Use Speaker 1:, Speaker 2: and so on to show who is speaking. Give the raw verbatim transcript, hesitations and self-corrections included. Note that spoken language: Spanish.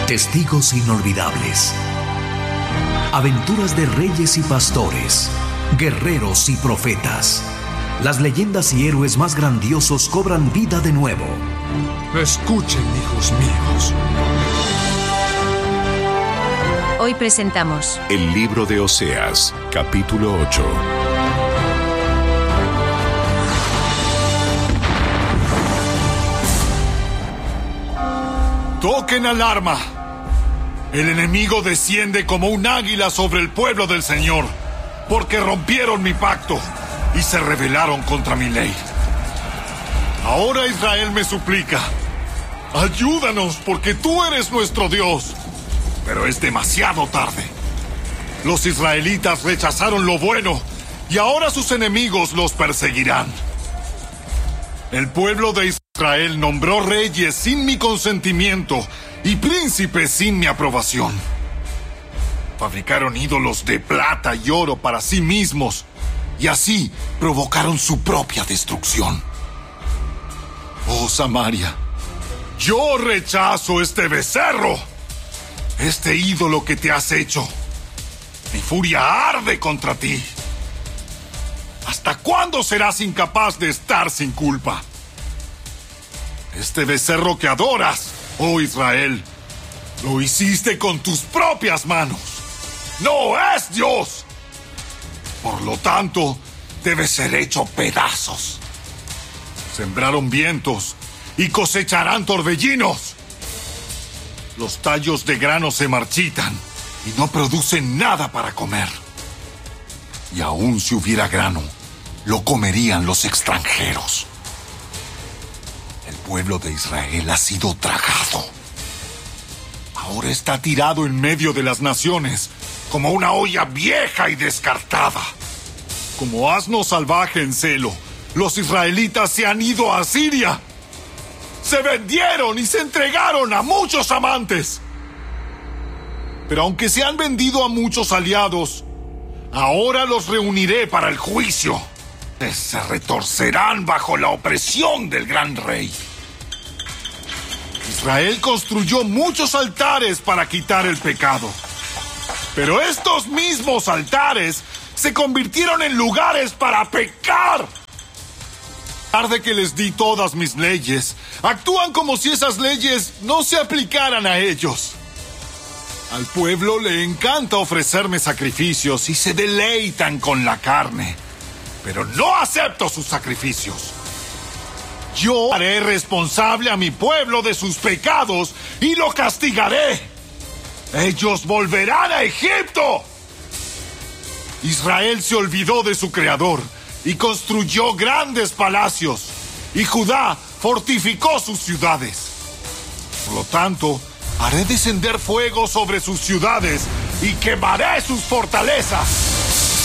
Speaker 1: Testigos inolvidables. Aventuras de reyes y pastores, guerreros y profetas. Las leyendas y héroes más grandiosos cobran vida de nuevo.
Speaker 2: Escuchen, hijos míos.
Speaker 3: Hoy presentamos
Speaker 4: El libro de Oseas, capítulo ocho.
Speaker 5: ¡Toquen alarma! El enemigo desciende como un águila sobre el pueblo del Señor, porque rompieron mi pacto y se rebelaron contra mi ley. Ahora Israel me suplica: ayúdanos, porque tú eres nuestro Dios. Pero es demasiado tarde. Los israelitas rechazaron lo bueno y ahora sus enemigos los perseguirán. El pueblo de Israel nombró reyes sin mi consentimiento y príncipes sin mi aprobación. Fabricaron ídolos de plata y oro para sí mismos y así provocaron su propia destrucción. Oh, Samaria, yo rechazo este becerro, este ídolo que te has hecho. Mi furia arde contra ti. ¿Hasta cuándo serás incapaz de estar sin culpa? Este becerro que adoras, oh Israel, lo hiciste con tus propias manos. ¡No es Dios! Por lo tanto, debe ser hecho pedazos. Sembraron vientos y cosecharán torbellinos. Los tallos de grano se marchitan y no producen nada para comer. Y aún si hubiera grano, lo comerían los extranjeros. El pueblo de Israel ha sido tragado. Ahora está tirado en medio de las naciones, como una olla vieja y descartada. Como asno salvaje en celo, los israelitas se han ido a Siria. Se vendieron y se entregaron a muchos amantes. Pero aunque se han vendido a muchos aliados, ahora los reuniré para el juicio. Se retorcerán bajo la opresión del gran rey. Israel construyó muchos altares para quitar el pecado. Pero estos mismos altares se convirtieron en lugares para pecar. A pesar de que les di todas mis leyes, actúan como si esas leyes no se aplicaran a ellos. Al pueblo le encanta ofrecerme sacrificios y se deleitan con la carne. Pero no acepto sus sacrificios. Yo haré responsable a mi pueblo de sus pecados y lo castigaré. Ellos volverán a Egipto. Israel se olvidó de su creador y construyó grandes palacios, y Judá fortificó sus ciudades. Por lo tanto, haré descender fuego sobre sus ciudades y quemaré sus fortalezas.